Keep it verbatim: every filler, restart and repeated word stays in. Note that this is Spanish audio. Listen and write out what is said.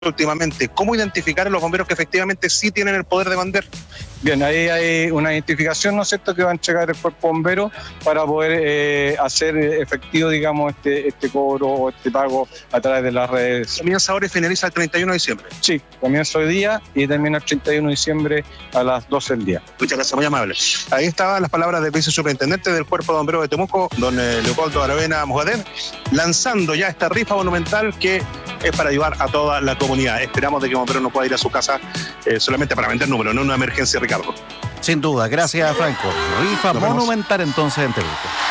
últimamente. ¿Cómo identificar a los bomberos que efectivamente sí tienen el poder de vender? Bien, ahí hay una identificación, ¿no es cierto?, que va a entregar el cuerpo bombero para poder eh, hacer efectivo, digamos, este, este cobro o este pago a través de las redes. Comienza ahora y finaliza el treinta y uno de diciembre. Sí, comienza hoy día y termina el treinta y uno de diciembre a las doce del día. Muchas gracias, muy amable. Ahí estaban las palabras del vicesuperintendente del Cuerpo de Bomberos de Temuco, don eh, Leopoldo Aravena Mojadet, lanzando ya esta rifa monumental que es para ayudar a toda la comunidad. Esperamos de que el bombero no pueda ir a su casa eh, solamente para vender números, no una emergencia, Ricardo. Sin duda, gracias, Franco. Rifa monumental entonces en Temuco.